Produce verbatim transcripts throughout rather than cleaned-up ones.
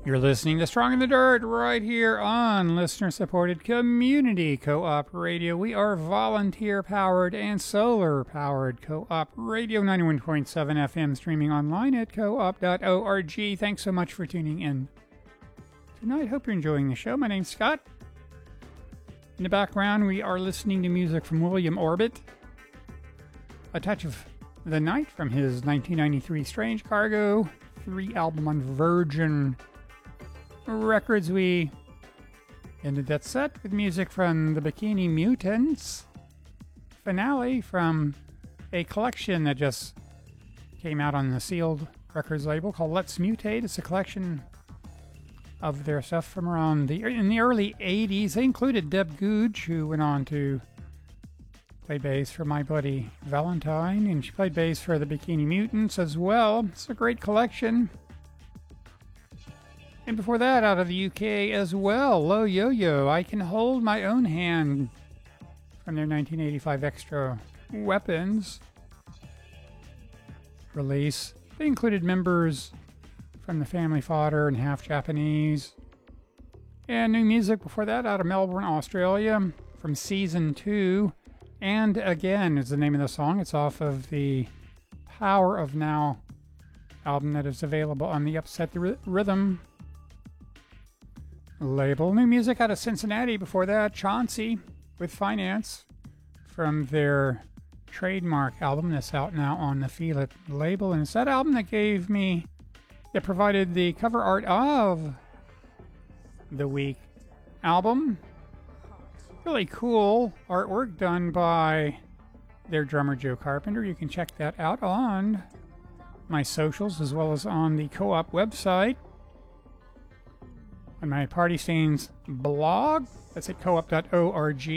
You're listening to Strong in the Dirt right here on listener-supported community co-op radio. We are volunteer-powered and solar-powered co-op radio, ninety-one point seven F M, streaming online at co op dot org. Thanks so much for tuning in tonight. Hope you're enjoying the show. My name's Scott. In the background, we are listening to music from William Orbit. A Touch of the Night from his nineteen ninety-three Strange Cargo three album on Virgin Records. We ended that set with music from the Bikini Mutants finale from a collection that just came out on the Sealed Records label called Let's Mutate. It's a collection of their stuff from around the in the early eighties. They included Deb Googe, who went on to play bass for My Bloody Valentine, and she played bass for the Bikini Mutants as well. It's a great collection. And before that, out of the U K as well, Low Yo-Yo, I Can Hold My Own Hand, from their nineteen eighty-five Extra Weapons release. They included members from the Family Fodder and Half Japanese. And new music before that out of Melbourne, Australia, from Season two. And Again is the name of the song. It's off of the Power of Now album that is available on the Upset the Rhythm label. New music out of Cincinnati before that, Chauncey with Finance, from their Trademark album that's out now on the Feel It label. And it's that album that gave me, that provided the cover art of the Week album. Really cool artwork done by their drummer Joe Carpenter. You can check that out on my socials as well as on the Co-op website. On my Party Stains blog, that's at co op dot org.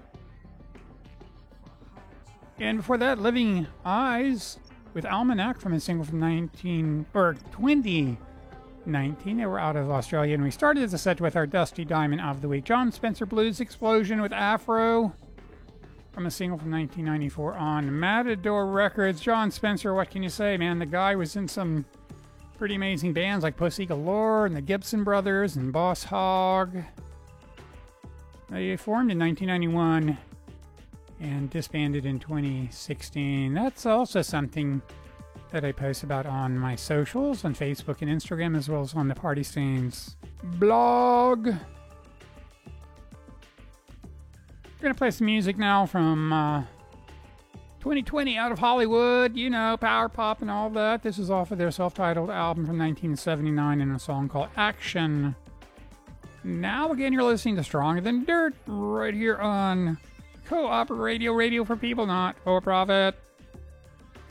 And before that, Living Eyes with Almanac from a single from nineteen or twenty nineteen. They were out of Australia, and we started the set with our Dusty Diamond of the Week, John Spencer Blues Explosion with Afro, from a single from nineteen ninety-four on Matador Records. John Spencer, what can you say, man? The guy was in some pretty amazing bands like Pussy Galore and the Gibson Brothers and Boss Hogg. They formed in nineteen ninety-one and disbanded in twenty sixteen. That's also something that I post about on my socials, on Facebook and Instagram, as well as on the Party Stains blog. We're going to play some music now from uh, twenty twenty out of Hollywood, you know, power pop and all that. This is off of their self-titled album from nineteen seventy-nine and a song called Action. Now again, you're listening to Stronger Than Dirt right here on Co-op Radio, radio for people, not for profit.